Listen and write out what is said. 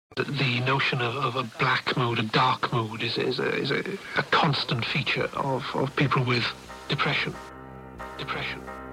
The notion of a black mood, a dark mood, is a constant feature of people with depression. Depression.